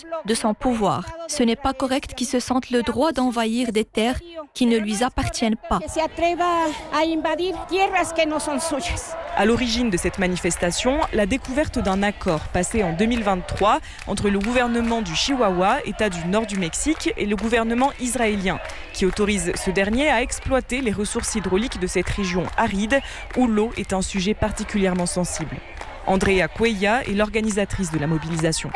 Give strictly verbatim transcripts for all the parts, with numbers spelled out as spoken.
de son pouvoir. Ce n'est pas correct qu'il se sente le droit d'envahir des terres qui ne lui appartiennent pas. À l'origine de cette manifestation, la découverte d'un accord passé en deux mille vingt-trois entre le gouvernement du Chihuahua, État du nord du Mexique, et le gouvernement israélien, qui autorise ce dernier à exploiter les ressources hydrauliques de cette région aride où l'eau est un sujet particulièrement sensible. Andrea Cuella est l'organisatrice de la mobilisation.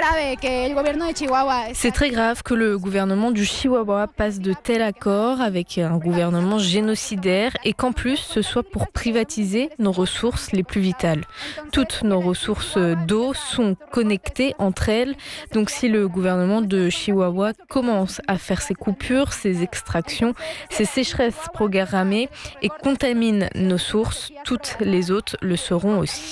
C'est très grave que le gouvernement du Chihuahua passe de tels accords avec un gouvernement génocidaire et qu'en plus ce soit pour privatiser nos ressources les plus vitales. Toutes nos ressources d'eau sont connectées entre elles, donc si le gouvernement de Chihuahua commence à faire ses coupures, ses extractions, ses sécheresses programmées et contamine nos sources, toutes les autres le seront aussi.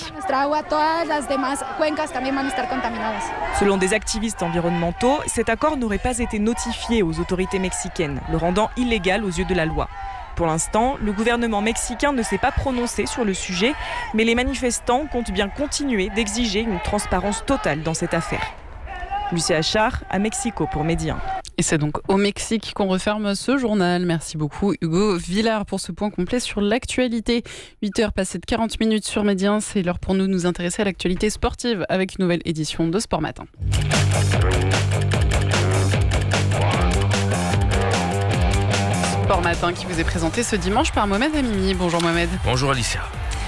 Selon des activistes environnementaux, cet accord n'aurait pas été notifié aux autorités mexicaines, le rendant illégal aux yeux de la loi. Pour l'instant, le gouvernement mexicain ne s'est pas prononcé sur le sujet, mais les manifestants comptent bien continuer d'exiger une transparence totale dans cette affaire. Lucia Achard, à Mexico pour Média. Et c'est donc au Mexique qu'on referme ce journal. Merci beaucoup Hugo Villard pour ce point complet sur l'actualité. huit heures passées de quarante minutes sur Média, c'est l'heure pour nous de nous intéresser à l'actualité sportive avec une nouvelle édition de Sport Matin. Sport Matin qui vous est présenté ce dimanche par Mohamed Amimi. Bonjour Mohamed. Bonjour Alicia.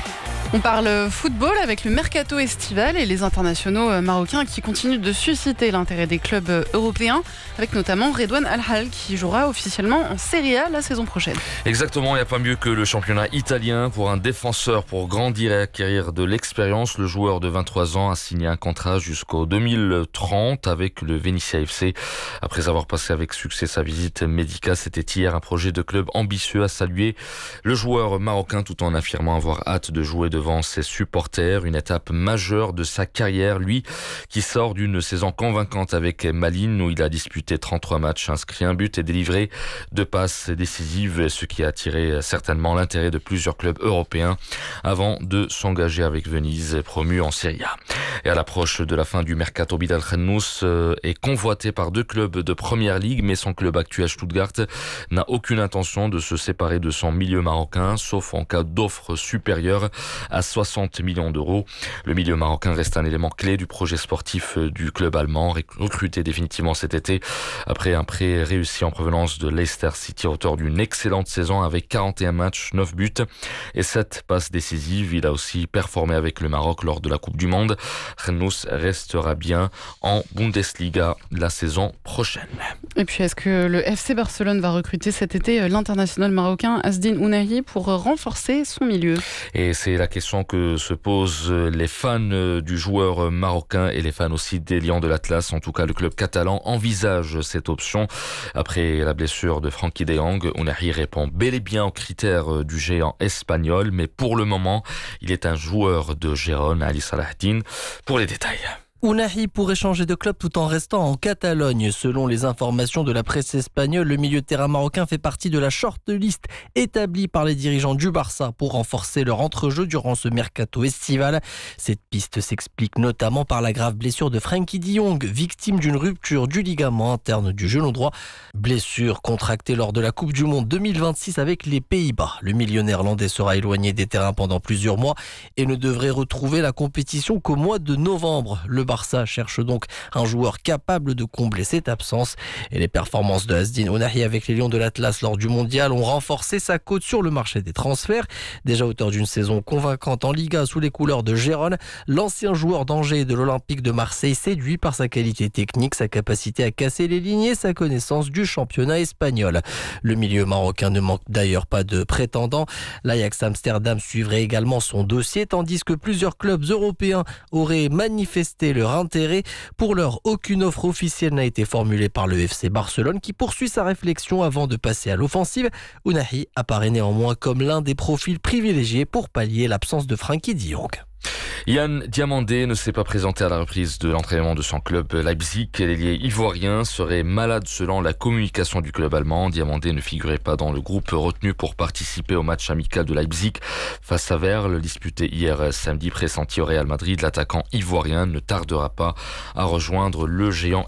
On parle football avec le mercato estival et les internationaux marocains qui continuent de susciter l'intérêt des clubs européens, avec notamment Redouane Al-Hal qui jouera officiellement en Serie A la saison prochaine. Exactement, il n'y a pas mieux que le championnat italien pour un défenseur pour grandir et acquérir de l'expérience. Le joueur de vingt-trois ans a signé un contrat jusqu'au deux mille trente avec le Venezia F C. Après avoir passé avec succès sa visite médicale, c'était hier un projet de club ambitieux à saluer le joueur marocain tout en affirmant avoir hâte de jouer de devant ses supporters, une étape majeure de sa carrière, lui qui sort d'une saison convaincante avec Malines où il a disputé trente-trois matchs, inscrit un but et délivré deux passes décisives, ce qui a attiré certainement l'intérêt de plusieurs clubs européens avant de s'engager avec Venise, promu en Serie A. Et à l'approche de la fin du mercato, Bilal Khannous est convoité par deux clubs de première ligue, mais son club actuel Stuttgart n'a aucune intention de se séparer de son milieu marocain, sauf en cas d'offre supérieure à soixante millions d'euros. Le milieu marocain reste un élément clé du projet sportif du club allemand, recruté définitivement cet été après un prêt réussi en provenance de Leicester City à hauteur d'une excellente saison avec quarante et un matchs, neuf buts et sept passes décisives. Il a aussi performé avec le Maroc lors de la Coupe du Monde. Khannous restera bien en Bundesliga la saison prochaine. Et puis est-ce que le F C Barcelone va recruter cet été l'international marocain Azdin Ounahi pour renforcer son milieu? Et c'est la question que se posent les fans du joueur marocain et les fans aussi des Lions de l'Atlas. En tout cas, le club catalan envisage cette option. Après la blessure de Frenkie de Jong, Ounahi répond bel et bien aux critères du géant espagnol, mais pour le moment, il est un joueur de Gérone, Ali Salahdine, pour les détails. Ounahi pourrait changer de club tout en restant en Catalogne. Selon les informations de la presse espagnole, le milieu de terrain marocain fait partie de la shortlist établie par les dirigeants du Barça pour renforcer leur entrejeu durant ce mercato estival. Cette piste s'explique notamment par la grave blessure de Frenkie de Jong, victime d'une rupture du ligament interne du genou droit. Blessure contractée lors de la Coupe du Monde deux mille vingt-six avec les Pays-Bas. Le milieu néerlandais sera éloigné des terrains pendant plusieurs mois et ne devrait retrouver la compétition qu'au mois de novembre. Le Barça cherche donc un joueur capable de combler cette absence. Et les performances de Azdin Ounahi avec les Lions de l'Atlas lors du Mondial ont renforcé sa cote sur le marché des transferts. Déjà auteur d'une saison convaincante en Liga sous les couleurs de Gérone, l'ancien joueur d'Angers et de l'Olympique de Marseille séduit par sa qualité technique, sa capacité à casser les lignes et sa connaissance du championnat espagnol. Le milieu marocain ne manque d'ailleurs pas de prétendants. L'Ajax Amsterdam suivrait également son dossier, tandis que plusieurs clubs européens auraient manifesté leur intérêt. Pour l'heure, aucune offre officielle n'a été formulée par le F C Barcelone qui poursuit sa réflexion avant de passer à l'offensive. Ounahi apparaît néanmoins comme l'un des profils privilégiés pour pallier l'absence de Frenkie de Jong. Yann Diamandé ne s'est pas présenté à la reprise de l'entraînement de son club Leipzig. L'ailier ivoirien serait malade selon la communication du club allemand. Diamandé ne figurait pas dans le groupe retenu pour participer au match amical de Leipzig face à Werl, disputé hier samedi, pressenti au Real Madrid. L'attaquant ivoirien ne tardera pas à rejoindre le géant